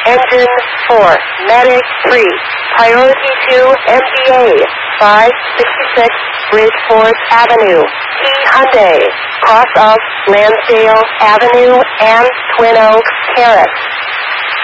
Engine 4, Medic 3, Priority 2, MDA, 566 Bridgeforth Avenue, T Hyundai, cross of Lansdale Avenue and Twin Oaks Terrace.